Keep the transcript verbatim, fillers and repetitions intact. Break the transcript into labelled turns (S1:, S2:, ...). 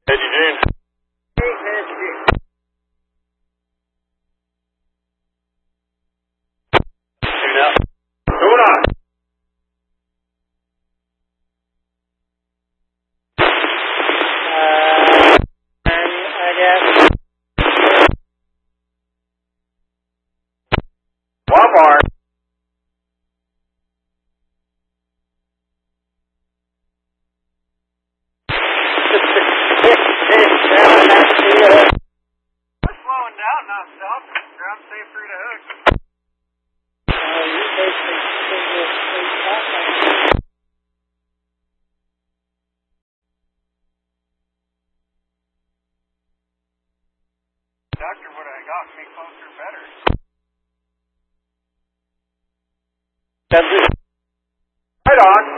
S1: Eddie June.
S2: Hey, Eddie June.
S1: Tune out. Tune on.
S2: Uh, and I guess.
S1: One more.
S2: We're slowing down now, Stop. Ground safe through the hook. Uh, you basically should just stay back like Doctor would have gotten me closer better.
S1: That's it. Right on.